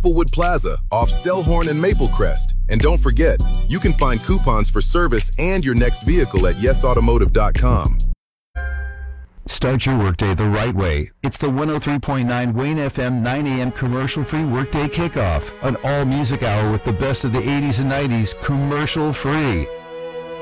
Maplewood Plaza off Stellhorn and Maplecrest. And don't forget, you can find coupons for service and your next vehicle at yesautomotive.com. Start your workday the right way. It's the 103.9 Wayne FM 9 a.m. commercial-free workday kickoff. An all-music hour with the best of the 80s and 90s commercial-free.